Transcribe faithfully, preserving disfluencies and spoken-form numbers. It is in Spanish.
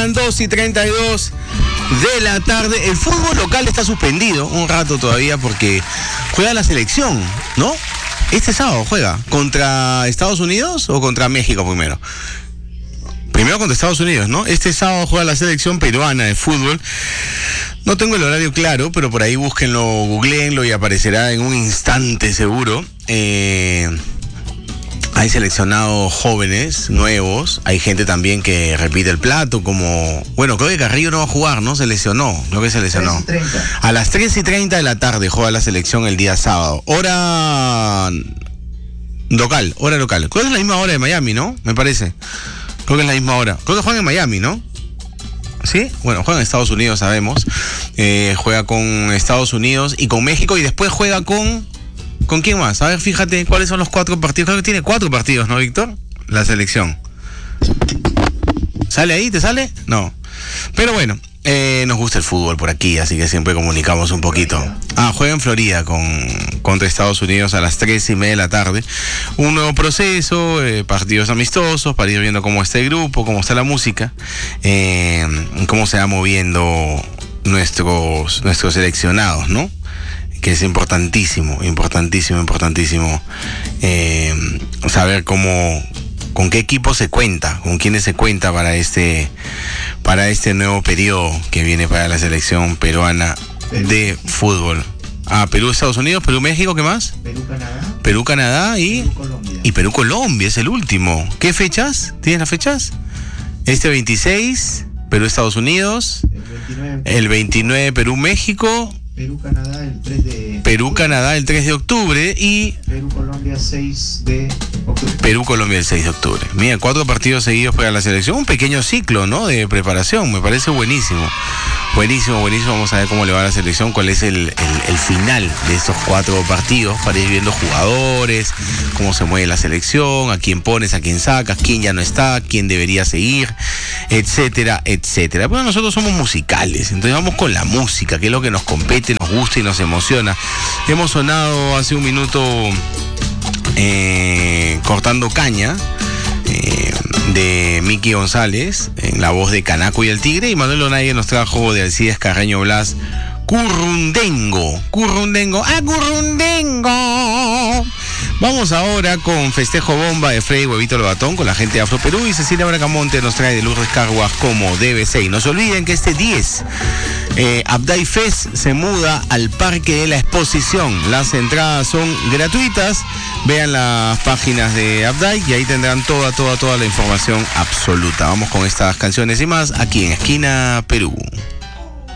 Sean dos y treinta y dos de la tarde. El fútbol local está suspendido un rato todavía porque juega la selección, ¿no? Este sábado juega contra Estados Unidos o contra México primero. Primero contra Estados Unidos, ¿no? Este sábado juega la selección peruana de fútbol. No tengo el horario claro, pero por ahí búsquenlo, googleenlo y aparecerá en un instante seguro. Eh... Hay seleccionados jóvenes, nuevos. Hay gente también que repite el plato, como... Bueno, creo que Carrillo no va a jugar, ¿no? Se lesionó, creo que se lesionó. A las tres y treinta de la tarde juega la selección el día sábado. Hora local, hora local. Creo que es la misma hora de Miami, ¿no? Me parece. Creo que es la misma hora. Creo que juegan en Miami, ¿no? ¿Sí? Bueno, juega en Estados Unidos, sabemos. Eh, juega con Estados Unidos y con México y después juega con... ¿Con quién más? A ver, fíjate cuáles son los cuatro partidos. Creo que tiene cuatro partidos, ¿no, Víctor? La selección. ¿Sale ahí? ¿Te sale? No. Pero bueno, eh, nos gusta el fútbol por aquí, así que siempre comunicamos un poquito. Ah, juega en Florida con, contra Estados Unidos a las tres y media de la tarde. Un nuevo proceso, eh, partidos amistosos, para ir viendo cómo está el grupo, cómo está la música, eh, cómo se va moviendo nuestros, nuestros seleccionados, ¿no? Que es importantísimo, importantísimo, importantísimo eh, saber cómo, con qué equipo se cuenta, con quiénes se cuenta para este, para este nuevo periodo que viene para la selección peruana de fútbol. Ah, Perú, Estados Unidos, Perú, México, ¿qué más? Perú, Canadá. Perú, Canadá y Perú, Colombia. Y Perú, Colombia, es el último. ¿Qué fechas? ¿Tienes las fechas? Este veintiséis, Perú, Estados Unidos. El veintinueve. El veintinueve, Perú, México. Perú, Canadá, el tres de... Perú, Canadá, el tres de octubre y... Perú, Colombia, seis de octubre. Perú, Colombia, el seis de octubre. Mira, cuatro partidos seguidos para la selección. Un pequeño ciclo, ¿no? De preparación. Me parece buenísimo. Buenísimo, buenísimo. Vamos a ver cómo le va a la selección, cuál es el, el, el final de estos cuatro partidos para ir viendo jugadores, cómo se mueve la selección, a quién pones, a quién sacas, quién ya no está, quién debería seguir, etcétera, etcétera. Bueno, nosotros somos musicales, entonces vamos con la música, que es lo que nos compete, nos gusta y nos emociona. Hemos sonado hace un minuto eh, Cortando Caña, eh, de Miki González, en la voz de Canaco y el Tigre, y Manuel Onague nos trajo de Alcides Carreño Blas, Currundengo, Currundengo, ¡ah, Currundengo! Vamos ahora con Festejo Bomba de Freddy Huevito Lobatón con la gente de Afro Perú, y Cecilia Bracamonte nos trae de Lourdes Carguas como debe ser. Y no se olviden que este diez eh, Abday Fest se muda al Parque de la Exposición. Las entradas son gratuitas. Vean las páginas de Abday y ahí tendrán toda, toda, toda la información absoluta. Vamos con estas canciones y más aquí en Esquina Perú.